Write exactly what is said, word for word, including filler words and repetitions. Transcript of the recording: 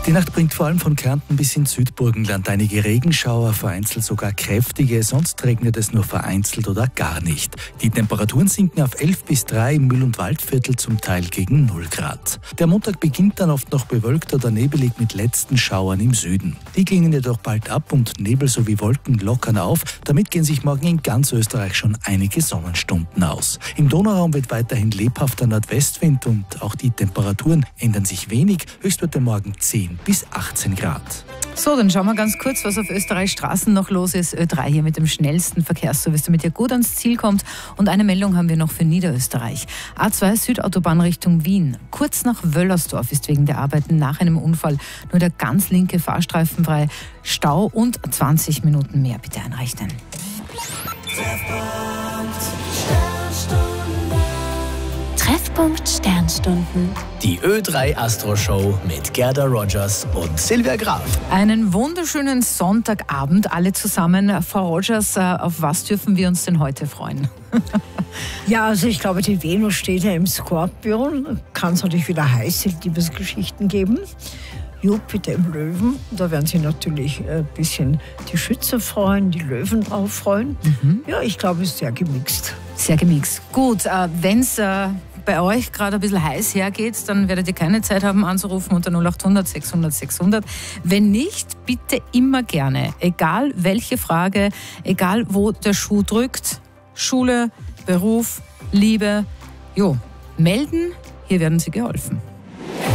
Die Nacht bringt vor allem von Kärnten bis ins Südburgenland einige Regenschauer, vereinzelt sogar kräftige, sonst regnet es nur vereinzelt oder gar nicht. Die Temperaturen sinken auf elf bis drei im Mühl- und Waldviertel, zum Teil gegen null Grad. Der Montag beginnt dann oft noch bewölkt oder nebelig mit letzten Schauern im Süden. Die klingen jedoch bald ab und Nebel sowie Wolken lockern auf. Damit gehen sich morgen in ganz Österreich schon einige Sonnenstunden aus. Im Donauraum wird weiterhin lebhafter Nordwestwind und auch die Temperaturen ändern sich wenig. Höchstwerte morgen zehn bis achtzehn Grad. So, dann schauen wir ganz kurz, was auf Österreichs Straßen noch los ist. Ö drei hier mit dem schnellsten Verkehrsservice, damit ihr gut ans Ziel kommt. Und eine Meldung haben wir noch für Niederösterreich. A zwei Südautobahn Richtung Wien. Kurz nach Wöllersdorf ist wegen der Arbeiten nach einem Unfall nur der ganz linke Fahrstreifen frei. Stau und zwanzig Minuten mehr bitte einrechnen. Treffpunkt Sternstunden. Die Ö drei Astro Show mit Gerda Rogers und Silvia Graf. Einen wunderschönen Sonntagabend alle zusammen. Frau Rogers, auf was dürfen wir uns denn heute freuen? Ja, also ich glaube, die Venus steht ja im Skorpion. Kann es natürlich wieder heiße Liebesgeschichten geben. Jupiter im Löwen, da werden sich natürlich ein bisschen die Schütze freuen, die Löwen auch freuen. Mhm. Ja, ich glaube, es ist sehr gemixt. Sehr gemixt. Gut, äh, wenn es äh, bei euch gerade ein bisschen heiß hergeht, dann werdet ihr keine Zeit haben anzurufen unter null achthundert sechshundert sechshundert. Wenn nicht, bitte immer gerne. Egal welche Frage, egal wo der Schuh drückt, Schule, Beruf, Liebe, jo, melden, hier werden Sie geholfen.